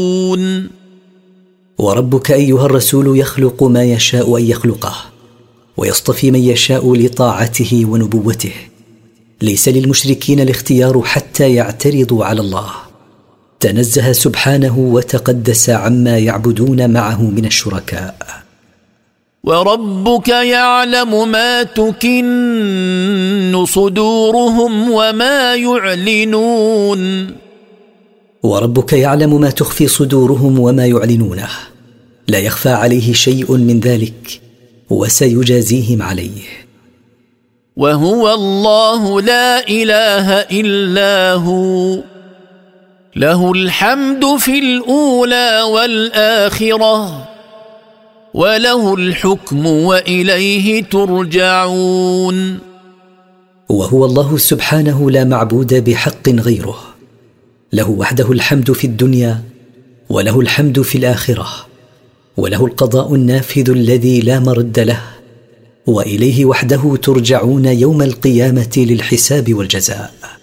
وربك أيها الرسول يخلق ما يشاء أن يخلقه، ويصطفي من يشاء لطاعته ونبوته. ليس للمشركين الاختيار حتى يعترضوا على الله، تنزه سبحانه وتقدس عما يعبدون معه من الشركاء. وربك يعلم ما تكن صدورهم وما يعلنون. وربك يعلم ما تخفي صدورهم وما يعلنونه، لا يخفى عليه شيء من ذلك، وسيجازيهم عليه. وهو الله لا إله إلا هو، له الحمد في الأولى والآخرة، وله الحكم وإليه ترجعون. وهو الله سبحانه لا معبود بحق غيره، له وحده الحمد في الدنيا، وله الحمد في الآخرة، وله القضاء النافذ الذي لا مرد له، وإليه وحده ترجعون يوم القيامة للحساب والجزاء.